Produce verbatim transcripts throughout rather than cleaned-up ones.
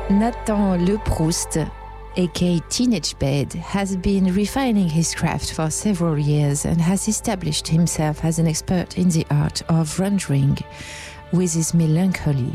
Nathan Le Proust, aka Teenage Bed, has been refining his craft for several years and has established himself as an expert in the art of rendering with his melancholy.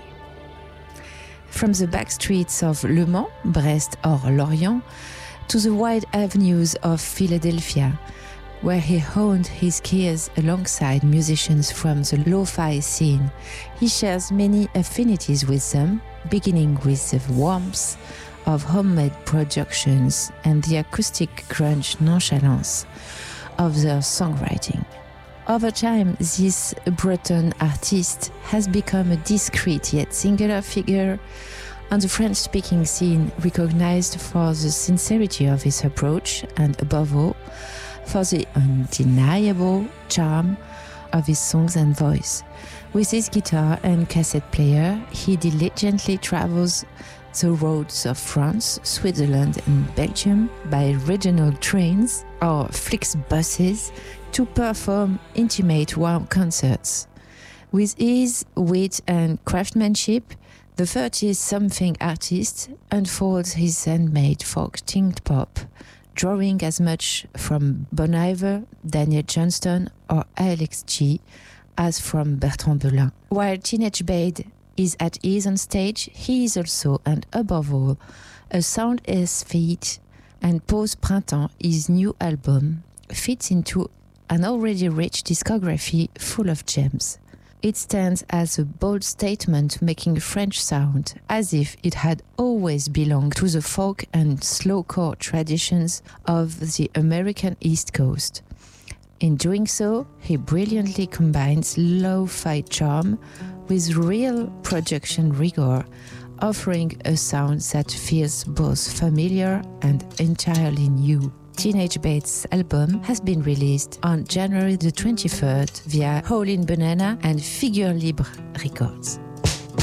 From the back streets of Le Mans, Brest or Lorient, to the wide avenues of Philadelphia, where he honed his skills alongside musicians from the lo-fi scene, he shares many affinities with them, beginning with the warmth of homemade productions and the acoustic grunge nonchalance of their songwriting. Over time, this Breton artist has become a discreet yet singular figure on the French-speaking scene, recognized for the sincerity of his approach and, above all, for the undeniable charm of his songs and voice. With his guitar and cassette player, he diligently travels the roads of France, Switzerland and Belgium by regional trains or Flixbuses to perform intimate warm concerts. With ease, wit and craftsmanship, the thirty-something artist unfolds his handmade folk synth pop, drawing as much from Bon Iver, Daniel Johnston or Alex G as from Bertrand Belin. While Teenage Bed is at ease on stage, he is also, and above all, a sound aesthete, and Pause Printemps, his new album, fits into an already rich discography full of gems. It stands as a bold statement making French sound as if it had always belonged to the folk and slowcore traditions of the American East Coast. In doing so, he brilliantly combines lo-fi charm with real production rigor, offering a sound that feels both familiar and entirely new. Teenage Bed's album has been released on January the twenty-third via Howlin' Banana and Figure Libre Records.